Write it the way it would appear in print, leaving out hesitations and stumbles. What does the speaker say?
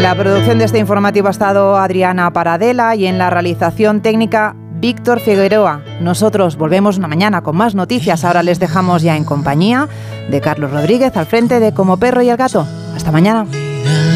la producción de este informativo ha estado Adriana Paradela y en la realización técnica Víctor Figueroa. Nosotros volvemos una mañana con más noticias. Ahora les dejamos ya en compañía de Carlos Rodríguez al frente de Como Perro y el Gato. Hasta mañana.